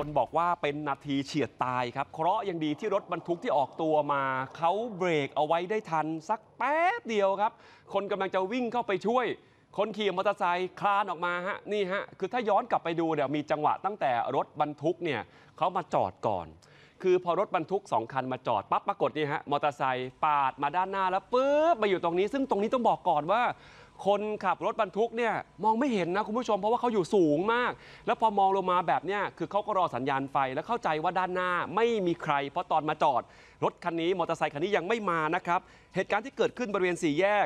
นบอกว่าเป็นนาทีเฉียดตายครับเคราะห์ยังดีที่รถบรรทุกที่ออกตัวมาเขาเบรกเอาไว้ได้ทันสักแป๊บเดียวครับคนกำลังจะวิ่งเข้าไปช่วยคนขี่มอเตอร์ไซค์คลานออกมาฮะนี่ฮะคือถ้าย้อนกลับไปดูเดี๋ยวมีจังหวะตั้งแต่รถบรรทุกเนี่ยเขามาจอดก่อนคือพอรถบรรทุก2คันมาจอดปั๊บปรากฏนี่ฮะมอเตอร์ไซค์ปาดมาด้านหน้าแล้วปึ๊บมาอยู่ตรงนี้ซึ่งตรงนี้ต้องบอกก่อนว่าคนขับรถบรรทุกเนี่ยมองไม่เห็นนะคุณผู้ชมเพราะว่าเขาอยู่สูงมากแล้วพอมองลงมาแบบเนี้ยคือเขาก็รอสัญญาณไฟแล้วเข้าใจว่าด้านหน้าไม่มีใครเพราะตอนมาจอดรถคันนี้มอเตอร์ไซค์คันนี้ยังไม่มานะครับเหตุการณ์ที่เกิดขึ้นบริเวณ4 แยก